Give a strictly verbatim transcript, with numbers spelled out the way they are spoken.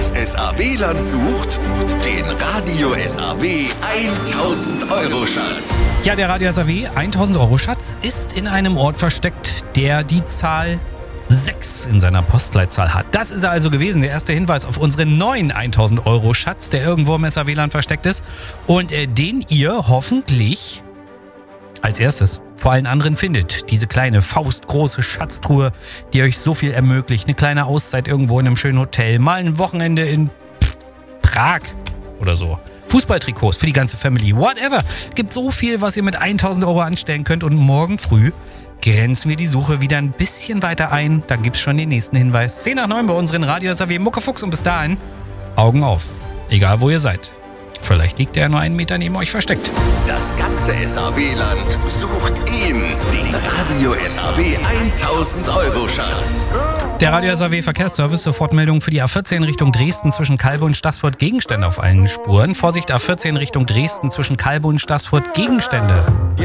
Das S A W-Land sucht den Radio S A W tausend Euro Schatz. Ja, der Radio S A W tausend Euro Schatz ist in einem Ort versteckt, der die Zahl sechs in seiner Postleitzahl hat. Das ist er also gewesen, der erste Hinweis auf unseren neuen tausend Euro Schatz, der irgendwo im S A W-Land versteckt ist und äh, den ihr hoffentlich als erstes vor allen anderen findet. Diese kleine faustgroße Schatztruhe, die euch so viel ermöglicht. Eine kleine Auszeit irgendwo in einem schönen Hotel, mal ein Wochenende in Prag oder so. Fußballtrikots für die ganze Family, whatever. Gibt so viel, was ihr mit tausend Euro anstellen könnt und morgen früh grenzen wir die Suche wieder ein bisschen weiter ein. Dann gibt's schon den nächsten Hinweis. zehn nach neun bei unseren Radio S A W Muckefuchs und bis dahin Augen auf. Egal wo ihr seid. Vielleicht liegt er nur einen Meter neben euch versteckt. Das ganze S A W-Land sucht ihn, den Radio S A W tausend Euro Schatz. Der Radio S A W Verkehrsservice, Sofortmeldung für die A vierzehn Richtung Dresden zwischen Kalbe und Staßfurt, Gegenstände auf allen Spuren. Vorsicht, A vierzehn Richtung Dresden zwischen Kalbe und Staßfurt, Gegenstände.